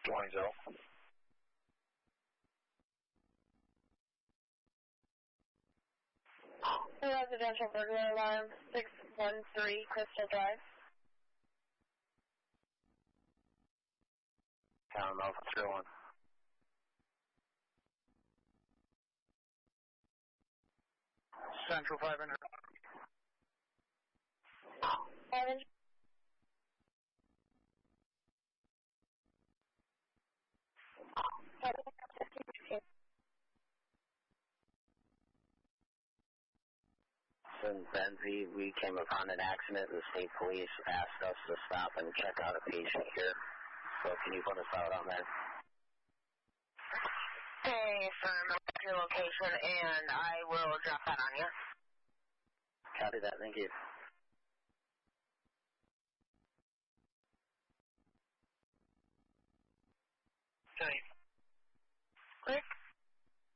20. Residential burglar alarm 613 Crystal Drive. Town Alpha 01. Central 500. 500. In Benzie, we came upon an accident. The state police asked us to stop and check out a patient here. So can you put us out on that? Hey, firm, your location, and I will drop that on you. Copy that, thank you. Okay. Quick.